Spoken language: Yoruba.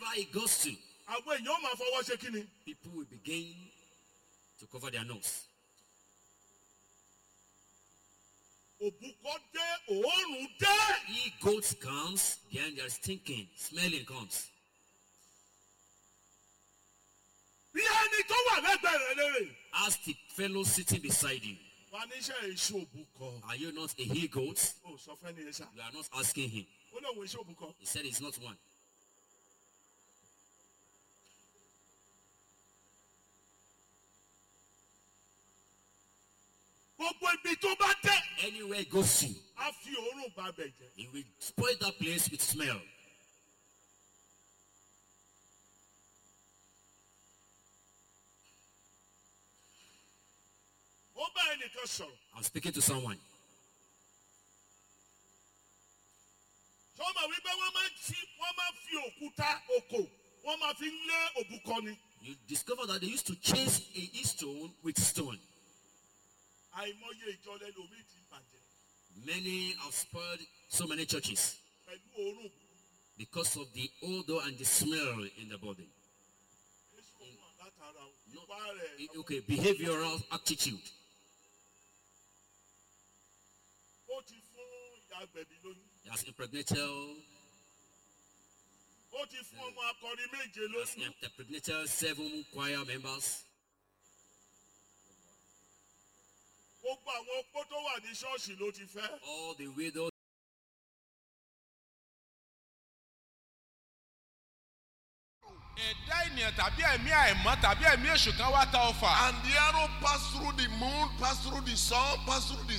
far it goes to, àwọn èèyàn máa fọwọ́ ṣe kí ni. people will begin to cover their nose. Òbúkọ dé, òórùn dé. He goat comes, then there's stinking, smelling comes. Bí ẹni tó wà lẹ́gbẹ̀ẹ́ rẹ̀ lérè. Ask the fellow sitting beside you, Wà níṣẹ́ èso òbúkọ. are you not a he goat? Ó sọ fẹ́ ni ẹ ṣá. You are not asking him. Ó lóun èso òbúkọ. He said he's not one. Gbogbo ibi tó bá dé. Anywhere he goes to, Á fi òórùn ba bẹ̀ jẹ́. he will spoil that place with smell. Ó bá ẹnìkan sọ̀rọ̀. I'm speaking to someone. Sọ́mọ̀ wípé wọ́n máa fi òkúta oko, wọ́n máa fi lé òbúkọ ni. You discover that they used to chase a stone with stone. Àìmọye ìjọ lẹ́lòmíì ti bàjẹ́. Many have spoiled so many churches Pẹ̀lú òórùn. because of the odor and the smell in the body. Èso òun àlátara ìwà rẹ̀. Okay, behavioral attitude. Ó ti fún ìyá agbẹ̀bí lóyún. He has impregnated Ó ti fún ọmọ akọrin méje has lóyún. impregnated 7 choir members. Gbogbo àwọn opó tó wà ní ṣọ́ọ̀ṣì ló ti fẹ́. All the widows. Ẹ̀dá ènìyàn tàbí ẹ̀mí àìmọ́ tàbí ẹ̀mí èṣù kan wá ta ọfà. And the arrow passed through the moon, passed through the sun, passed through the